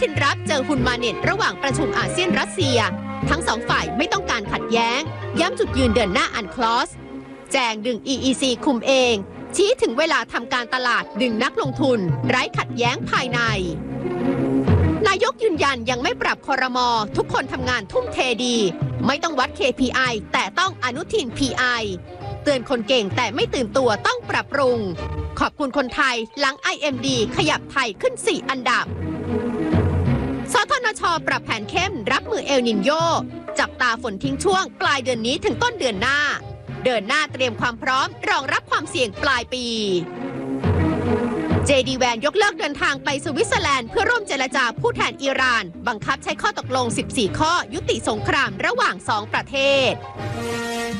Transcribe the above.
ทินรับเจอฮุนมาเน็ตระหว่างประชุมอาเซียนรัสเซียทั้งสองฝ่ายไม่ต้องการขัดแย้งย้ำจุดยืนเดินหน้าอันคลอสแจงดึง EEC คุมเองชี้ถึงเวลาทำการตลาดดึงนักลงทุนไร้ขัดแย้งภายในนายกยืนยันยังไม่ปรับครม.ทุกคนทำงานทุ่มเทดีไม่ต้องวัด KPI แต่ต้องอนุทิน PI เตือนคนเก่งแต่ไม่ตื่นตัวต้องปรับปรุงขอบคุณคนไทยหลัง IMD ขยับไทยขึ้น4อันดับสทนช.ปรับแผนเข้มรับมือเอลนินโยจับตาฝนทิ้งช่วงปลายเดือนนี้ถึงต้นเดือนหน้าเดินหน้าเตรียมความพร้อมรองรับความเสี่ยงปลายปีJD Van ยกเลิกเดินทางไปสวิตเซอร์แลนด์เพื่อร่วมเจรจาผู้แทนอิหร่านบังคับใช้ข้อตกลง14ข้อยุติสงครามระหว่าง2ประเทศ